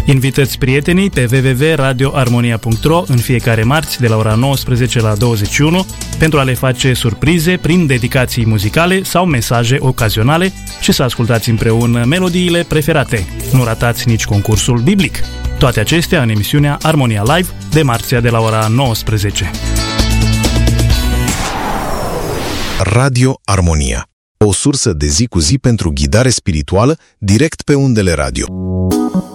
Invitați prietenii pe www.radioarmonia.ro în fiecare marți de la ora 19 la 21 pentru a le face surprize prin dedicații muzicale sau mesaje ocazionale și să ascultați împreună melodiile preferate. Nu ratați nici concursul biblic. Toate acestea în emisiunea Armonia Live de marțea de la ora 19. Radio Armonia, o sursă de zi cu zi pentru ghidare spirituală direct pe undele radio.